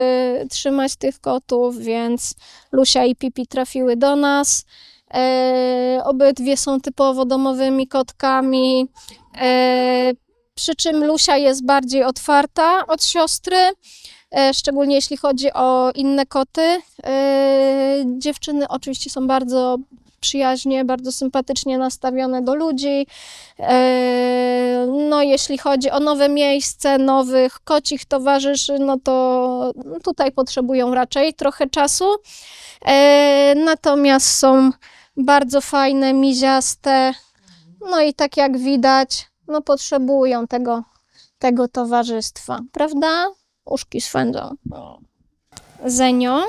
trzymać tych kotów, więc Lusia i Pipi trafiły do nas. Obydwie są typowo domowymi kotkami, przy czym Lusia jest bardziej otwarta od siostry, szczególnie jeśli chodzi o inne koty. Dziewczyny oczywiście są bardzo przyjaźnie, bardzo sympatycznie nastawione do ludzi. No, jeśli chodzi o nowe miejsce, nowych kocich towarzyszy, no to tutaj potrzebują raczej trochę czasu. Natomiast są bardzo fajne, miziaste, no i tak jak widać, no potrzebują tego towarzystwa, prawda? Uszki swędzą. Zenio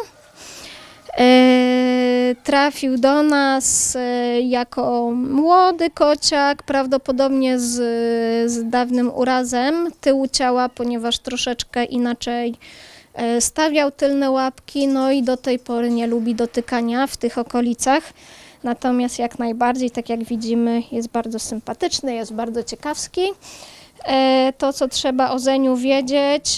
trafił do nas jako młody kociak, prawdopodobnie z dawnym urazem tyłu ciała, ponieważ troszeczkę inaczej stawiał tylne łapki, no i do tej pory nie lubi dotykania w tych okolicach. Natomiast jak najbardziej, tak jak widzimy, jest bardzo sympatyczny, jest bardzo ciekawski. To, co trzeba o Zeniu wiedzieć,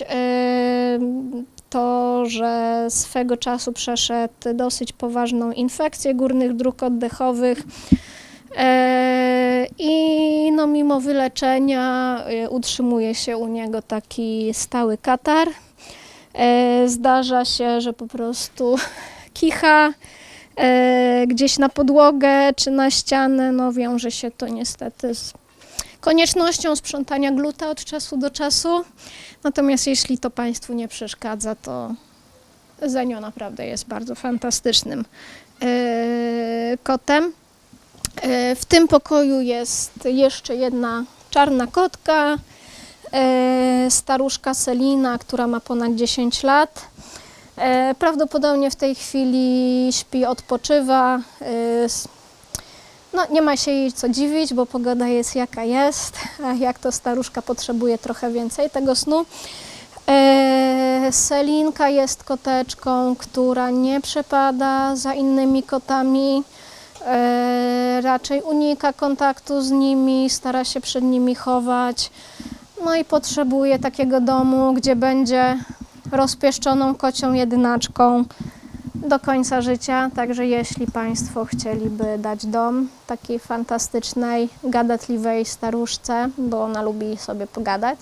to, że swego czasu przeszedł dosyć poważną infekcję górnych dróg oddechowych i no, mimo wyleczenia utrzymuje się u niego taki stały katar. Zdarza się, że po prostu kicha gdzieś na podłogę czy na ścianę. No, wiąże się to niestety z koniecznością sprzątania gluta od czasu do czasu. Natomiast jeśli to Państwu nie przeszkadza, to Zenio naprawdę jest bardzo fantastycznym kotem. W tym pokoju jest jeszcze jedna czarna kotka, staruszka Selina, która ma ponad 10 lat. Prawdopodobnie w tej chwili śpi, odpoczywa. No, nie ma się jej co dziwić, bo pogoda jest jaka jest. Jak to staruszka potrzebuje trochę więcej tego snu. Selinka jest koteczką, która nie przepada za innymi kotami. Raczej unika kontaktu z nimi, stara się przed nimi chować. No i potrzebuje takiego domu, gdzie będzie rozpieszczoną kocią jedynaczką do końca życia. Także jeśli Państwo chcieliby dać dom takiej fantastycznej, gadatliwej staruszce, bo ona lubi sobie pogadać,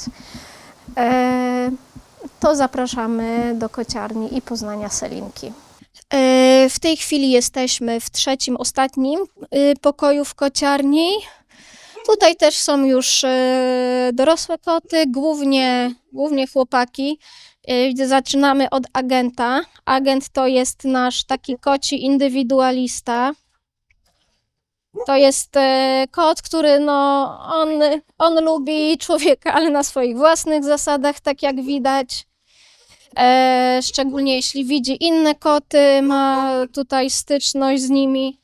to zapraszamy do kociarni i poznania Selinki. W tej chwili jesteśmy w trzecim, ostatnim pokoju w kociarni. Tutaj też są już dorosłe koty, głównie chłopaki. Zaczynamy od Agenta. Agent to jest nasz taki koci indywidualista. To jest kot, który no, on lubi człowieka, ale na swoich własnych zasadach, tak jak widać. Szczególnie jeśli widzi inne koty, ma tutaj styczność z nimi.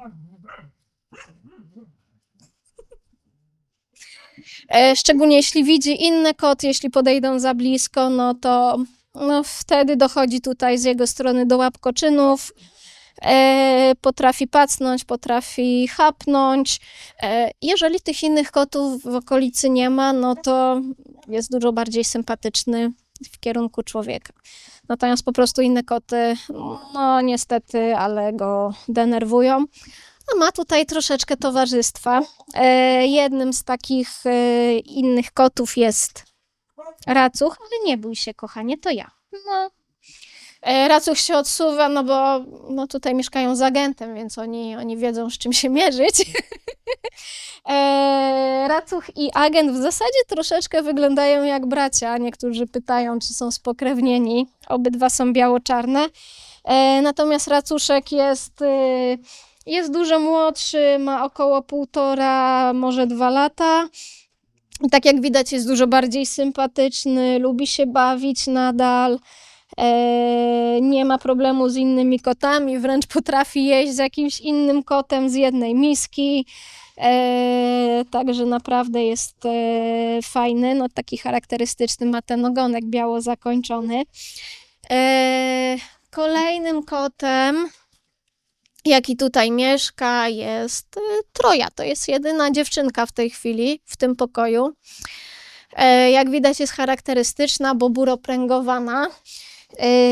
Szczególnie jeśli widzi inny kot, jeśli podejdą za blisko, no to wtedy dochodzi tutaj z jego strony do łapkoczynów. Potrafi pacnąć, potrafi chapnąć. Jeżeli tych innych kotów w okolicy nie ma, no to jest dużo bardziej sympatyczny w kierunku człowieka. Natomiast po prostu inne koty, no niestety, ale go denerwują. No, ma tutaj troszeczkę towarzystwa. Jednym z takich innych kotów jest Racuch, ale nie bój się, kochanie, to ja. No. Racuch się odsuwa, no bo no, tutaj mieszkają z agentem, więc oni wiedzą, z czym się mierzyć. Racuch i agent w zasadzie troszeczkę wyglądają jak bracia. Niektórzy pytają, czy są spokrewnieni. Obydwa są biało-czarne. Natomiast Racuszek jest dużo młodszy, ma około 1,5, może 2 lata. Tak jak widać, jest dużo bardziej sympatyczny, lubi się bawić nadal. Nie ma problemu z innymi kotami, wręcz potrafi jeść z jakimś innym kotem z jednej miski. Także naprawdę jest fajny, no taki charakterystyczny, ma ten ogonek biało zakończony. Kolejnym kotem, jaki tutaj mieszka, jest Troja. To jest jedyna dziewczynka w tej chwili w tym pokoju. Jak widać, jest charakterystyczna, bo buropręgowana. E,